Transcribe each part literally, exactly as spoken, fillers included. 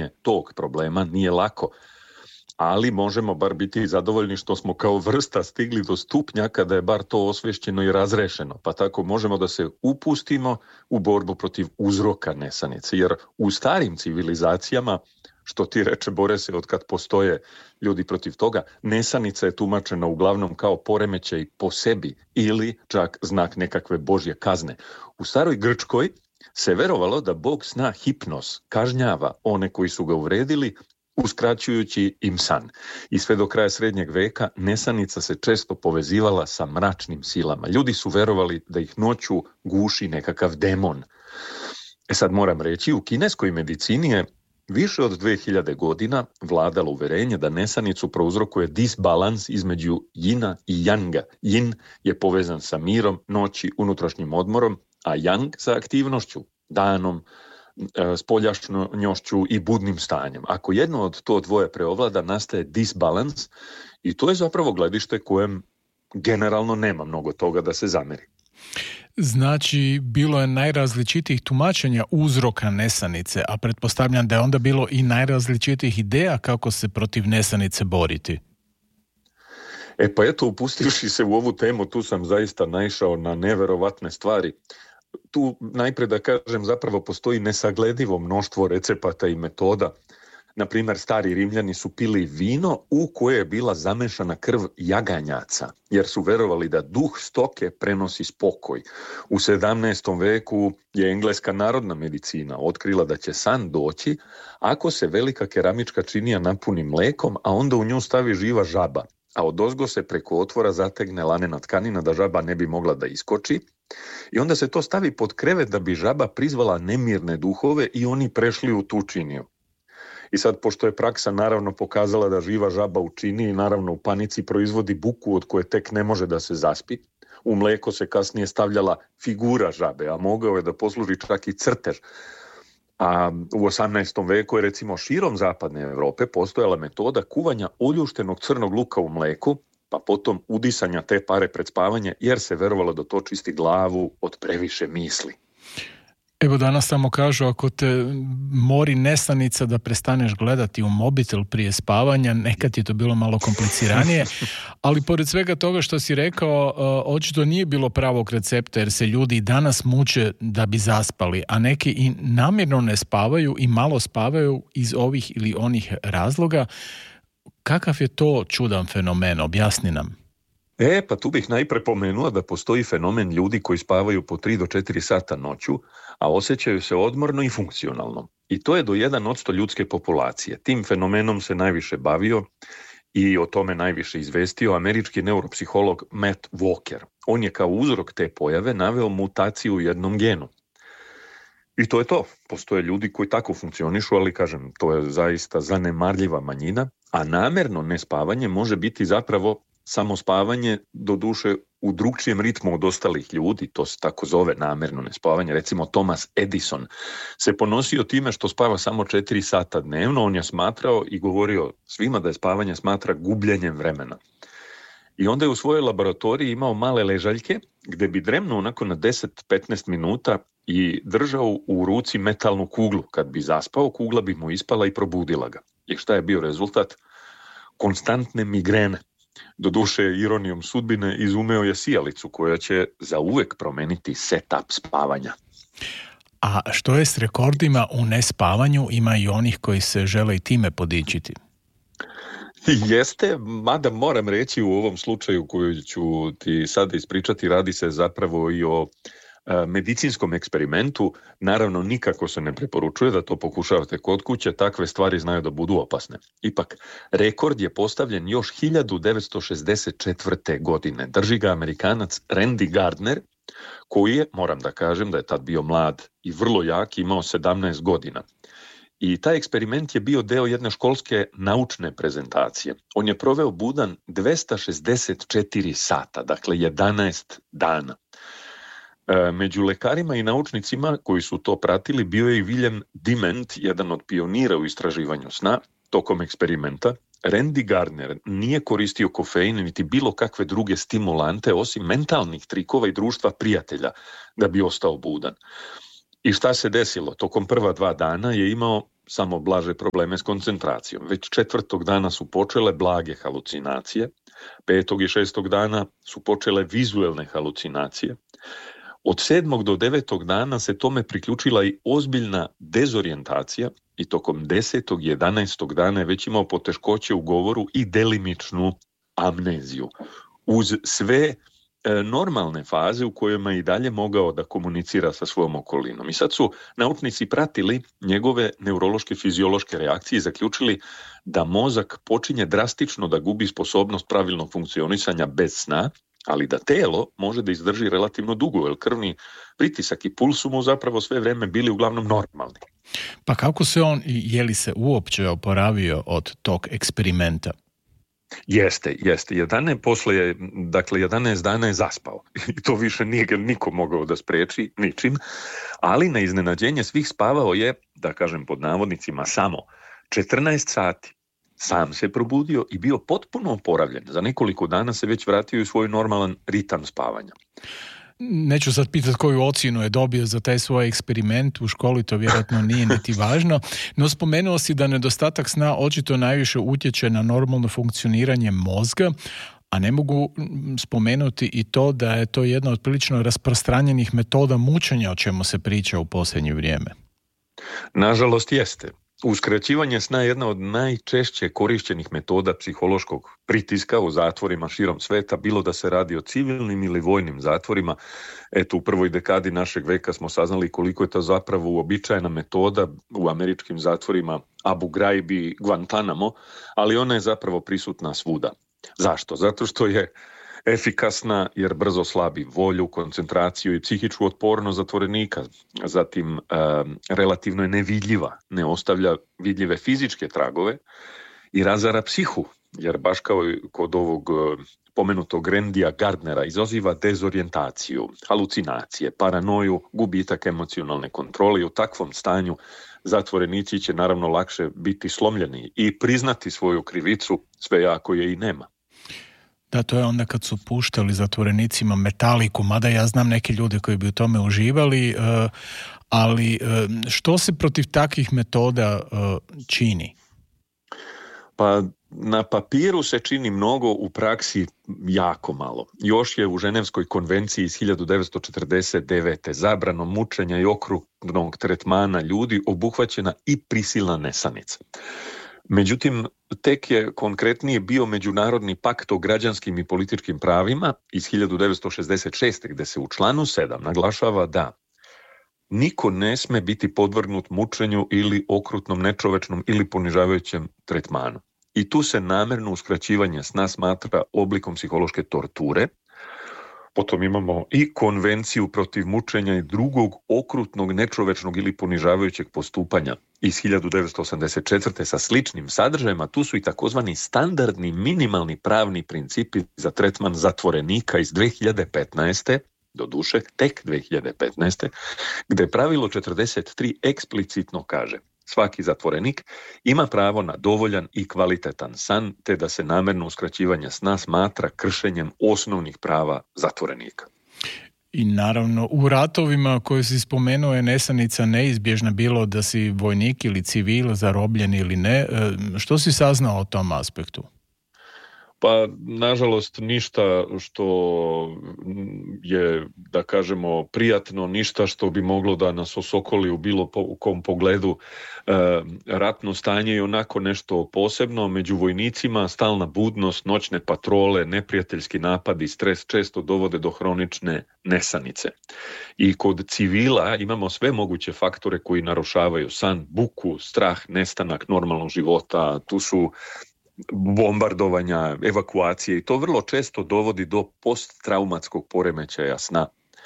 rješavanje tog problema nije lako. Ali možemo bar biti zadovoljni što smo kao vrsta stigli do stupnja kada je bar to osvješćeno i razrešeno. Pa tako možemo da se upustimo u borbu protiv uzroka nesanice. Jer u starim civilizacijama, što ti reče Borese, od kad postoje ljudi protiv toga, nesanica je tumačena uglavnom kao poremećaj po sebi ili čak znak nekakve božje kazne. U staroj Grčkoj se verovalo da bog sna Hipnos kažnjava one koji su ga uvredili, uskraćujući im san. I sve do kraja srednjeg veka nesanica se često povezivala sa mračnim silama. Ljudi su verovali da ih noću guši nekakav demon. E sad moram reći, u kineskoj medicini je više od dve hiljade godina vladalo uverenje da nesanicu prouzrokuje disbalans između jina i janga. Jin je povezan sa mirom, noći, unutrašnjim odmorom, a yang sa aktivnošću, danom, spoljašnjošću i budnim stanjem. Ako jedno od to dvoje preovlada, nastaje disbalans i to je zapravo gledište kojem generalno nema mnogo toga da se zameri. Znači, bilo je najrazličitijih tumačenja uzroka nesanice, a pretpostavljam da je onda bilo i najrazličitijih ideja kako se protiv nesanice boriti. E pa eto, upustivši se u ovu temu, tu sam zaista naišao na neverovatne stvari. Tu najprije da kažem, zapravo postoji nesagledivo mnoštvo recepata i metoda. Na primjer, stari Rimljani su pili vino u koje je bila zamešana krv jaganjaca, jer su verovali da duh stoke prenosi spokoj. U sedamnaestom veku je engleska narodna medicina otkrila da će san doći ako se velika keramička činija napuni mlekom, a onda u nju stavi živa žaba, a odozgo se preko otvora zategne lanena tkanina da žaba ne bi mogla da iskoči. I onda se to stavi pod krevet da bi žaba prizvala nemirne duhove i oni prešli u tu činiju. I sad, pošto je praksa naravno pokazala da živa žaba u činiji, naravno u panici proizvodi buku od koje tek ne može da se zaspi, u mleko se kasnije stavljala figura žabe, a mogao je da posluži čak i crtež. A u osamnaestom veku je recimo širom zapadne Europe postojala metoda kuvanja oljuštenog crnog luka u mleku, pa potom udisanja te pare pred spavanje, jer se verovalo da to čisti glavu od previše misli. Evo danas samo kažu, ako te mori nesanica da prestaneš gledati u mobitel prije spavanja, nekad je to bilo malo kompliciranije, ali pored svega toga što si rekao, očito nije bilo pravog recepta, jer se ljudi i danas muče da bi zaspali, a neki i namjerno ne spavaju i malo spavaju iz ovih ili onih razloga. Kakav je to čudan fenomen? Objasni nam. E, pa tu bih najpre pomenula da postoji fenomen ljudi koji spavaju po tri do četiri sata noću, a osjećaju se odmorno i funkcionalno. I to je do jedan posto ljudske populacije. Tim fenomenom se najviše bavio i o tome najviše izvestio američki neuropsiholog Matt Walker. On je kao uzrok te pojave naveo mutaciju u jednom genu. I to je to. Postoje ljudi koji tako funkcionišu, ali kažem, to je zaista zanemarljiva manjina, a namjerno nespavanje može biti zapravo samo spavanje, do duše u drugčijem ritmu od ostalih ljudi, to se tako zove namjerno nespavanje. Recimo Thomas Edison se ponosio time što spava samo četiri sata dnevno, on je smatrao i govorio svima da je spavanje smatra gubljenjem vremena. I onda je u svojoj laboratoriji imao male ležaljke gdje bi dremnuo onako na deset do petnaest minuta i držao u ruci metalnu kuglu. Kad bi zaspao, kugla bi mu ispala i probudila ga. I šta je bio rezultat? Konstantne migrene. Doduše, ironijom sudbine, izumeo je sijalicu koja će zauvek promeniti setup spavanja. A što je s rekordima u nespavanju? Ima i onih koji se žele i time podičiti. Jeste, mada moram reći u ovom slučaju koju ću ti sada ispričati, radi se zapravo i o medicinskom eksperimentu. Naravno, nikako se ne preporučuje da to pokušavate kod kuće, takve stvari znaju da budu opasne. Ipak, rekord je postavljen još hiljadu devetsto šezdeset četvrte. godine. Drži ga Amerikanac Randy Gardner, koji je, moram da kažem da je tad bio mlad i vrlo jak, imao sedamnaest godina. I taj eksperiment je bio deo jedne školske naučne prezentacije. On je proveo budan dvesta šezdeset četiri sata, dakle jedanaest dana. Među lekarima i naučnicima koji su to pratili bio je i William Dement, jedan od pionira u istraživanju sna. Tokom eksperimenta Randy Gardner nije koristio kofein niti bilo kakve druge stimulante osim mentalnih trikova i društva prijatelja da bi ostao budan. I šta se desilo? Tokom prva dva dana je imao samo blaže probleme s koncentracijom. Već četvrtog dana su počele blage halucinacije, petog i šestog dana su počele vizuelne halucinacije. Od sedmog do devetog dana se tome priključila i ozbiljna dezorijentacija i tokom desetog i jedanaestog dana je već imao poteškoće u govoru i delimičnu amneziju. Uz sve e, normalne faze u kojima je i dalje mogao da komunicira sa svojom okolinom. I sad su naučnici pratili njegove neurološke fiziološke reakcije i zaključili da mozak počinje drastično da gubi sposobnost pravilnog funkcionisanja bez sna, ali da telo može da izdrži relativno dugo, jer krvni pritisak i puls su mu zapravo sve vreme bili uglavnom normalni. Pa kako se on, je li se uopće oporavio od tog eksperimenta? Jeste, jeste. Jedane posle je, dakle, jedanaest dana je zaspao. I to više nije ga niko mogao da spreči ničim, ali na iznenađenje svih spavao je, da kažem pod navodnicima, samo četrnaest sati. Sam se probudio i bio potpuno oporavljen. Za nekoliko dana se već vratio u svoj normalan ritam spavanja. Neću sad pitati koju ocjenu je dobio za taj svoj eksperiment, u školi to vjerojatno nije niti važno, no spomenuo si da nedostatak sna očito najviše utječe na normalno funkcioniranje mozga, a ne mogu spomenuti i to da je to jedna od prilično rasprostranjenih metoda mučenja o čemu se priča u posljednje vrijeme. Nažalost jeste. Uskraćivanje sna je jedna od najčešće korišćenih metoda psihološkog pritiska u zatvorima širom sveta, bilo da se radi o civilnim ili vojnim zatvorima. Eto, u prvoj dekadi našeg veka smo saznali koliko je to zapravo uobičajena metoda u američkim zatvorima Abu Ghraib i Guantanamo, ali ona je zapravo prisutna svuda. Zašto? Zato što je efikasna jer brzo slabi volju, koncentraciju i psihičku otpornost zatvorenika. Zatim, e, relativno je nevidljiva, ne ostavlja vidljive fizičke tragove i razara psihu, jer baš kao i kod ovog e, pomenutog Randija Gardnera izaziva dezorijentaciju, halucinacije, paranoju, gubitak emocionalne kontrole i u takvom stanju zatvorenici će naravno lakše biti slomljeni i priznati svoju krivicu, sve ako je i nema. Da, to je onda kad su puštali zatvorenicima Metaliku, mada ja znam neke ljude koji bi u tome uživali, ali što se protiv takvih metoda čini? Pa na papiru se čini mnogo, u praksi jako malo. Još je u Ženevskoj konvenciji iz hiljadu devetsto četrdeset devete zabranom mučenja i okrutnog tretmana ljudi obuhvaćena i prisilna nesanica. Međutim, tek je konkretnije bio Međunarodni pakt o građanskim i političkim pravima iz hiljadu devetsto šezdeset šeste gdje se u članu sedam naglašava da niko ne sme biti podvrgnut mučenju ili okrutnom, nečovečnom ili ponižavajućem tretmanu. I tu se namjerno uskraćivanje sna smatra oblikom psihološke torture. Potom imamo i konvenciju protiv mučenja i drugog okrutnog, nečovečnog ili ponižavajućeg postupanja iz hiljadu devetsto osamdeset četvrte sa sličnim sadržajima. Tu su i takozvani standardni minimalni pravni principi za tretman zatvorenika iz dve hiljade petnaeste. Doduše, tek dve hiljade petnaeste. gdje pravilo četrdeset tri eksplicitno kaže: svaki zatvorenik ima pravo na dovoljan i kvalitetan san, te da se namjerno uskraćivanje sna smatra kršenjem osnovnih prava zatvorenika. I naravno, u ratovima koje si spomenuo je nesanica neizbježna, bilo da si vojnik ili civil, zarobljen ili ne. Što si saznao o tom aspektu? Pa, nažalost, ništa što je, da kažemo, prijatno, ništa što bi moglo da nas osokoli u bilo po, u kom pogledu. E, ratno stanje je onako nešto posebno. Među vojnicima stalna budnost, noćne patrole, neprijateljski napadi, stres često dovode do hronične nesanice. I kod civila imamo sve moguće faktore koji narušavaju san, buku, strah, nestanak normalnog života. Tu su bombardovanja, evakuacije i to vrlo često dovodi do posttraumatskog poremećaja sna.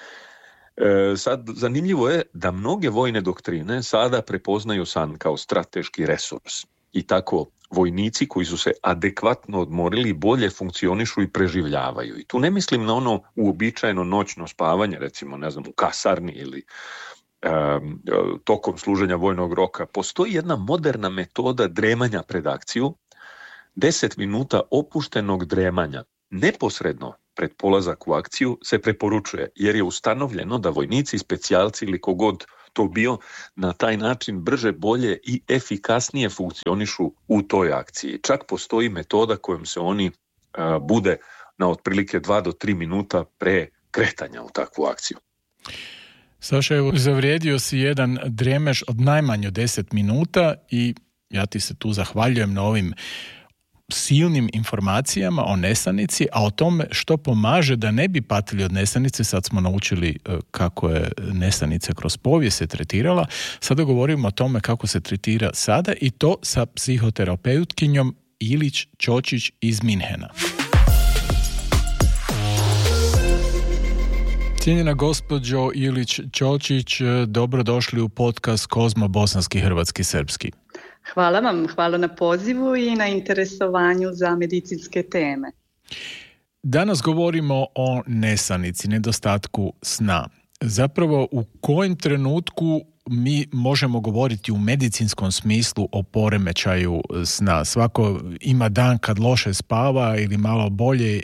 E, sad, zanimljivo je da mnoge vojne doktrine sada prepoznaju san kao strateški resurs i tako vojnici koji su se adekvatno odmorili bolje funkcionišu i preživljavaju. I tu ne mislim na ono uobičajeno noćno spavanje, recimo, ne znam, u kasarni ili e, tokom služenja vojnog roka. Postoji jedna moderna metoda dremanja pred akciju, deset minuta opuštenog dremanja neposredno pred polazak u akciju se preporučuje, jer je ustanovljeno da vojnici, specijalci ili kogod to bio, na taj način brže, bolje i efikasnije funkcionišu u toj akciji. Čak postoji metoda kojom se oni a, bude na otprilike dva do tri minuta pre kretanja u takvu akciju. Saša, evo, zavrijedio si jedan dremež od najmanje deset minuta i ja ti se tu zahvaljujem na ovim silnim informacijama o nesanici, a o tome što pomaže da ne bi patili od nesanice. Sad smo naučili kako je nesanica kroz povijest se tretirala. Sada govorimo o tome kako se tretira sada i to sa psihoterapeutkinjom Ilić Ćočić iz Minhena. Cijenjena gospođo Ilić Ćočić, dobrodošli u podcast Kozmo bosanski, hrvatski, srpski. Hvala vam, hvala na pozivu i na interesovanju za medicinske teme. Danas govorimo o nesanici, nedostatku sna. Zapravo, u kojem trenutku mi možemo govoriti u medicinskom smislu o poremećaju sna? Svako ima dan kad loše spava ili malo bolje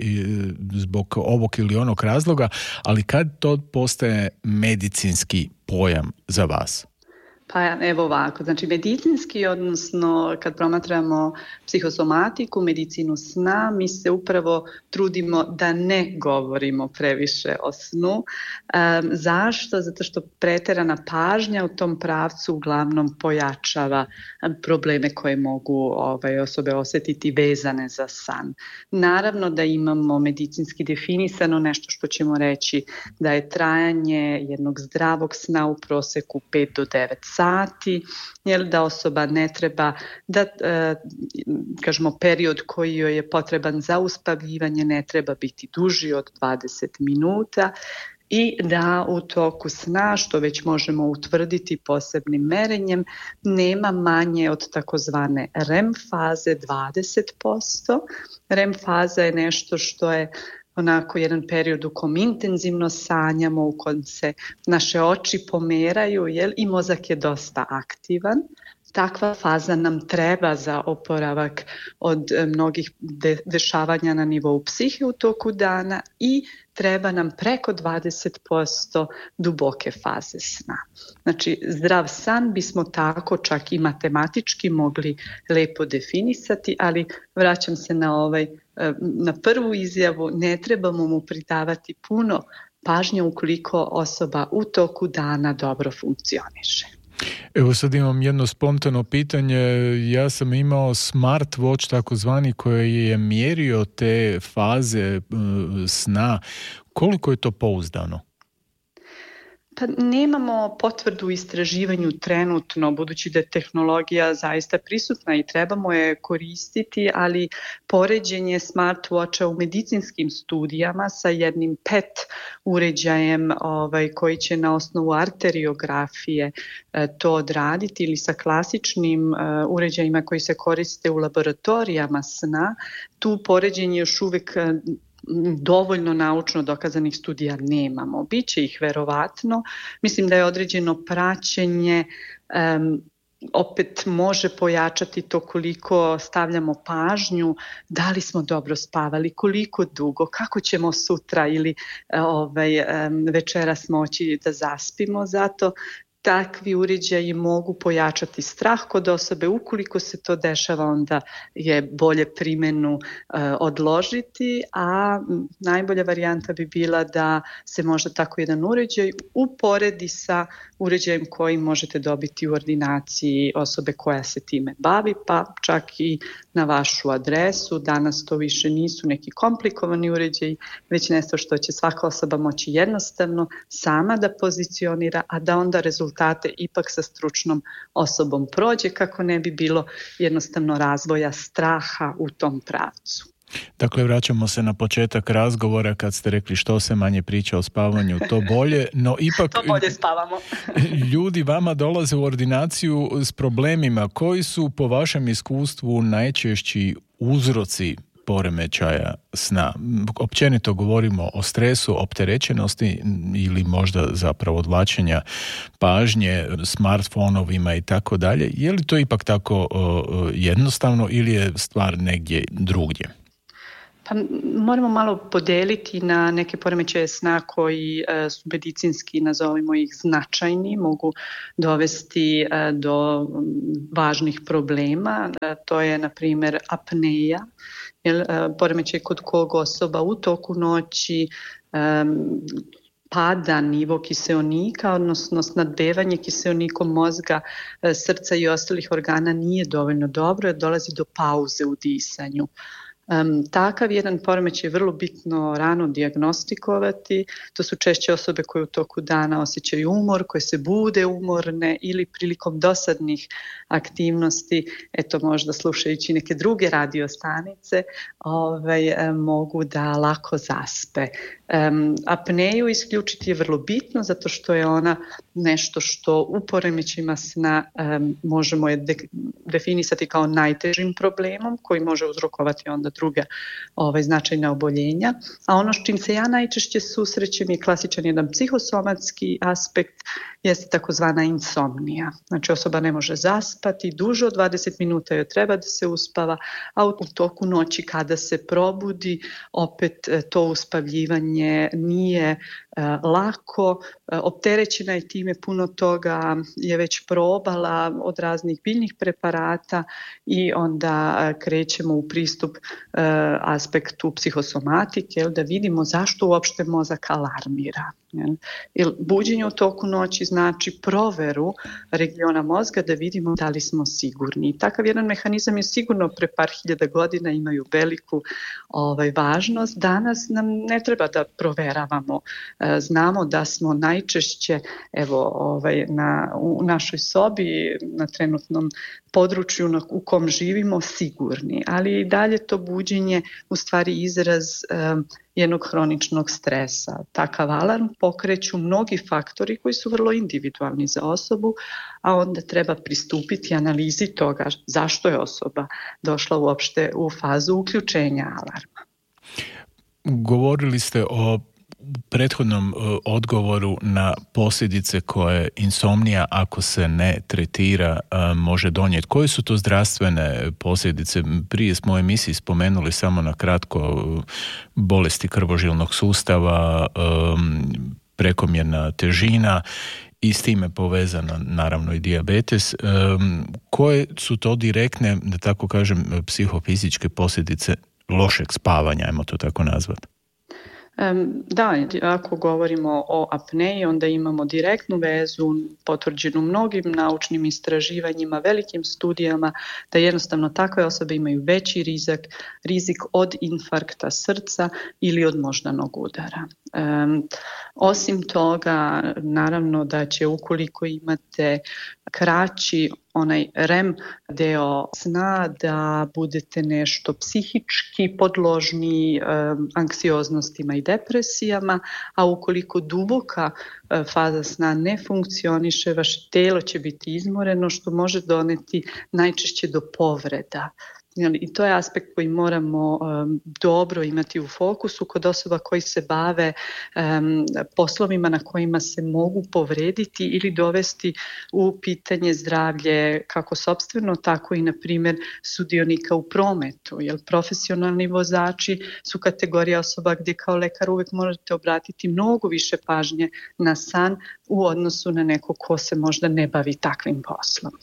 zbog ovog ili onog razloga, ali kad to postaje medicinski pojam za vas? Pa evo ovako, znači medicinski, odnosno kad promatramo psihosomatiku, medicinu sna, mi se upravo trudimo da ne govorimo previše o snu. Um, zašto? Zato što pretjerana pažnja u tom pravcu uglavnom pojačava probleme koje mogu ovaj, osobe osjetiti vezane za san. Naravno da imamo medicinski definisano nešto što ćemo reći da je trajanje jednog zdravog sna u prosjeku pet do devet sati, jer da osoba ne treba da, e, kažemo, period koji joj je potreban za uspavljivanje ne treba biti duži od dvadeset minuta i da u toku sna, što već možemo utvrditi posebnim merenjem, nema manje od takozvane R E M faze dvadeset posto. R E M faza je nešto što je onako jedan period u kojem intenzivno sanjamo, u kojem se naše oči pomeraju, jel, i mozak je dosta aktivan. Takva faza nam treba za oporavak od mnogih de- dešavanja na nivou psihe u toku dana i treba nam preko dvadeset posto duboke faze sna. Znači, zdrav san bismo tako čak i matematički mogli lepo definisati, ali vraćam se na ovaj, na prvu izjavu, ne trebamo mu pridavati puno pažnje ukoliko osoba u toku dana dobro funkcioniše. Evo sad imam jedno spontano pitanje. Ja sam imao smartwatch takozvani koji je mjerio te faze sna. Koliko je to pouzdano? Pa nemamo potvrdu u istraživanju trenutno, budući da je tehnologija zaista prisutna i trebamo je koristiti, ali poređenje smartwatcha u medicinskim studijama sa jednim P E T uređajem ovaj, koji će na osnovu arteriografije e, to odraditi ili sa klasičnim e, uređajima koji se koriste u laboratorijama sna, tu poređenje još uvijek e, dovoljno naučno dokazanih studija nemamo. Biće ih verovatno. Mislim da je određeno praćenje um, opet može pojačati to koliko stavljamo pažnju, da li smo dobro spavali, koliko dugo, kako ćemo sutra ili ovaj, um, večeras moći da zaspimo. Zato takvi uređaji mogu pojačati strah kod osobe. Ukoliko se to dešava, onda je bolje primjenu e, odložiti, a najbolja varijanta bi bila da se možda tako jedan uređaj uporedi sa uređajem koji možete dobiti u ordinaciji osobe koja se time bavi, pa čak i na vašu adresu. Danas to više nisu neki komplikovani uređaji, već nešto što će svaka osoba moći jednostavno sama da pozicionira, a da onda rezultate ipak sa stručnom osobom prođe, kako ne bi bilo jednostavno razvoja straha u tom pravcu. Dakle, vraćamo se na početak razgovora kad ste rekli što se manje priča o spavanju, to bolje, no ipak to bolje spavamo. Ljudi vama dolaze u ordinaciju s problemima. Koji su po vašem iskustvu najčešći uzroci poremećaja sna? Općenito govorimo o stresu, opterećenosti ili možda zapravo odvlačenja pažnje, smartfonovima i tako dalje. Je li to ipak tako uh, jednostavno ili je stvar negdje drugdje? Pa moramo malo podeliti na neke poremećaje sna koji e, su medicinski, nazovimo ih značajni, mogu dovesti e, do važnih problema. E, to je, na primjer, apneja, jel, e, poremećaj kod kog osoba u toku noći e, pada nivo kiseonika, odnosno snabdevanje kiseonikom mozga, e, srca i ostalih organa nije dovoljno dobro, jer dolazi do pauze u disanju. Um, takav jedan poremećaj je vrlo bitno rano dijagnostikovati. To su češće osobe koje u toku dana osjećaju umor, koje se bude umorne ili prilikom dosadnih aktivnosti, eto možda slušajući neke druge radio stanice, ovaj, mogu da lako zaspe. Um, apneju isključiti je vrlo bitno zato što je ona nešto što u poremećajima sna um, možemo je de- definisati kao najtežim problemom koji može uzrokovati onda druga ovaj, značajna oboljenja. A ono s čim se ja najčešće susrećem je klasičan jedan psihosomatski aspekt, jeste takozvana insomnija. Znači osoba ne može zaspati, duže od dvadeset minuta joj treba da se uspava, a u toku noći kada se probudi, opet to uspavljivanje nije uh, lako, uh, opterećena je time, puno toga je već probala od raznih biljnih preparata i onda uh, krećemo u pristup uh, aspektu psihosomatike, jel, da vidimo zašto uopšte mozak alarmira. Jel. Jel, buđenje u toku noći znači proveru regiona mozga da vidimo da li smo sigurni. I takav jedan mehanizam je sigurno pre par hiljada godina imaju veliku ovaj, važnost. Danas nam ne treba da proveravamo. E, znamo da smo najčešće evo, ovaj, na, u našoj sobi, na trenutnom području na, u kom živimo sigurni, ali i dalje to buđenje u stvari izraz e, jednog hroničnog stresa. Takav alarm pokreću mnogi faktori koji su vrlo individualni za osobu, a onda treba pristupiti analizi toga zašto je osoba došla uopšte u fazu uključenja alarma. Govorili ste o prethodnom odgovoru na posljedice koje insomnija, ako se ne tretira, može donijeti. Koje su to zdravstvene posljedice? Prije smo u emisiji spomenuli samo na kratko bolesti krvožilnog sustava, prekomjerna težina i s time povezana naravno i dijabetes. Koje su to direktne, da tako kažem, psihofizičke posljedice lošeg spavanja, ajmo to tako nazvati? Da, ako govorimo o apneji, onda imamo direktnu vezu, potvrđenu mnogim naučnim istraživanjima, velikim studijama, da jednostavno takve osobe imaju veći rizik, rizik od infarkta srca ili od moždanog udara. Um, osim toga, naravno da će ukoliko imate kraći onaj rem deo sna, da budete nešto psihički podložni um, anksioznostima i depresijama, a ukoliko duboka uh, faza sna ne funkcioniše, vaše telo će biti izmoreno, što može doneti najčešće do povreda. I to je aspekt koji moramo um, dobro imati u fokusu kod osoba koji se bave um, poslovima na kojima se mogu povrediti ili dovesti u pitanje zdravlje kako sopstveno, tako i na primjer sudionika u prometu. Jer profesionalni vozači su kategorija osoba gdje kao lekar uvijek možete obratiti mnogo više pažnje na san u odnosu na nekog ko se možda ne bavi takvim poslom.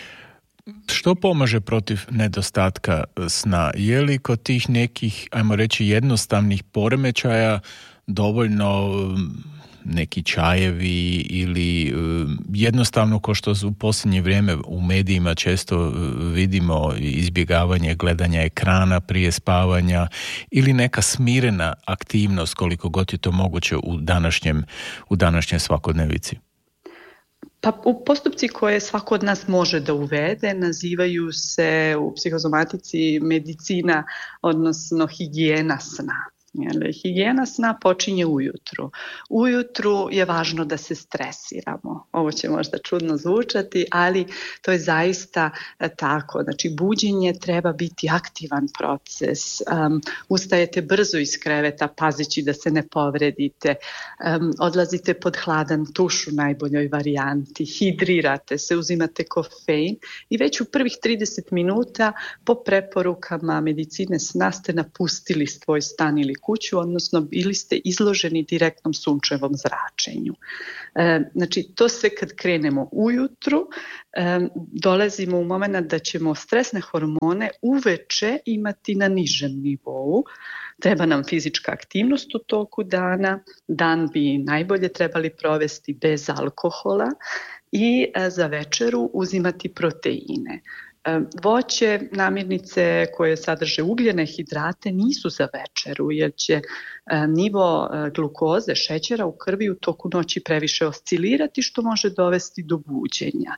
Što pomaže protiv nedostatka sna? Je li kod tih nekih, ajmo reći, jednostavnih poremećaja dovoljno neki čajevi ili jednostavno, ko što u posljednje vrijeme u medijima često vidimo, izbjegavanje gledanja ekrana prije spavanja ili neka smirena aktivnost koliko god je to moguće u današnjem, u današnjem svakodnevici? Pa u postupci koje svako od nas može da uvede nazivaju se u psihosomatici medicina, odnosno higijena sna. Jel, higijena sna počinje ujutru. Ujutru je važno da se stresiramo. Ovo će možda čudno zvučati, ali to je zaista tako. Znači, buđenje treba biti aktivan proces. Um, ustajete brzo iz kreveta, pazeći da se ne povredite. Um, odlazite pod hladan tuš u najboljoj varijanti. Hidrirate se, uzimate kofein i već u prvih trideset minuta po preporukama medicine sna ste napustili svoj stan ili kuću, odnosno bili ste izloženi direktnom sunčevom zračenju. E, znači, to sve kad krenemo ujutru, e, dolazimo u moment da ćemo stresne hormone uveče imati na nižem nivou. Treba nam fizička aktivnost u toku dana, dan bi najbolje trebali provesti bez alkohola i e, za večeru uzimati proteine. Voće, namirnice koje sadrže ugljene hidrate nisu za večeru jer će nivo glukoze, šećera u krvi u toku noći previše oscilirati što može dovesti do buđenja.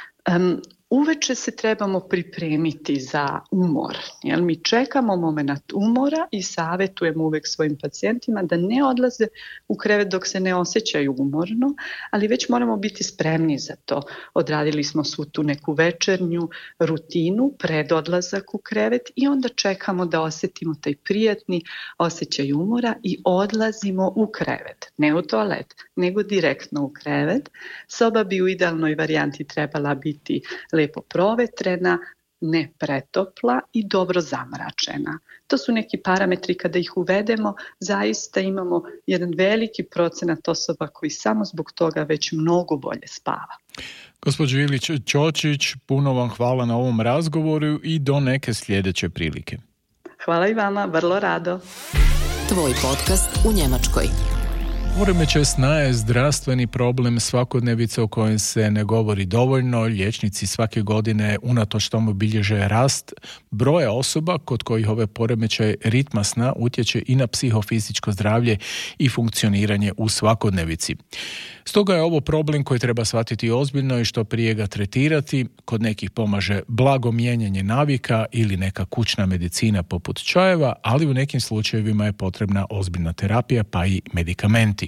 Uveče se trebamo pripremiti za umor. Jel? Mi čekamo moment umora i savjetujemo uvek svojim pacijentima da ne odlaze u krevet dok se ne osjećaju umorno, ali već moramo biti spremni za to. Odradili smo svu tu neku večernju rutinu pred odlazak u krevet i onda čekamo da osjetimo taj prijatni osjećaj umora i odlazimo u krevet. Ne u toalet, nego direktno u krevet. Soba bi u idealnoj varijanti trebala biti lepo provetrena, ne pretopla i dobro zamračena. To su neki parametri kada ih uvedemo, zaista imamo jedan veliki procenat osoba koji samo zbog toga već mnogo bolje spava. Gospođo Ilić Ćočić, puno vam hvala na ovom razgovoru i do neke sljedeće prilike. Hvala i vama, vrlo rado. Tvoj podcast u Njemačkoj. Poremećaj sna je zdravstveni problem svakodnevice o kojem se ne govori dovoljno. Liječnici svake godine unatoč tomu bilježe rast broja osoba kod kojih ove poremećaj ritma sna utječe i na psihofizičko zdravlje i funkcioniranje u svakodnevici. Stoga je ovo problem koji treba shvatiti ozbiljno i što prije ga tretirati. Kod nekih pomaže blago mijenjanje navika ili neka kućna medicina poput čajeva, ali u nekim slučajevima je potrebna ozbiljna terapija pa i medikamenti.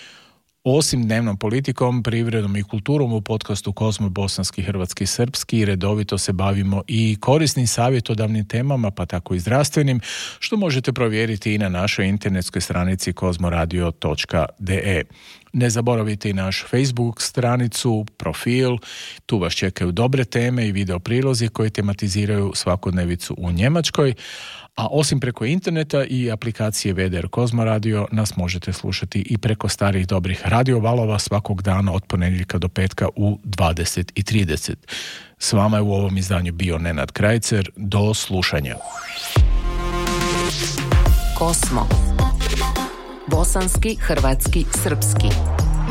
Osim dnevnom politikom, privredom i kulturom u podcastu Kozmo bosanski, hrvatski, srpski redovito se bavimo i korisnim savjetodavnim temama, pa tako i zdravstvenim, što možete provjeriti i na našoj internetskoj stranici kozmoradio točka de. Ne zaboravite i naš Facebook stranicu, profil, tu vas čekaju dobre teme i video prilozi koji tematiziraju svakodnevicu u Njemačkoj, a osim preko interneta i aplikacije V D R Kozmo Radio nas možete slušati i preko starih dobrih radiovalova svakog dana od ponedjeljka do petka u dvadeset i trideset. S vama je u ovom izdanju bio Nenad Krajcer. Do slušanja. Kosmo. Bosanski, hrvatski, srpski.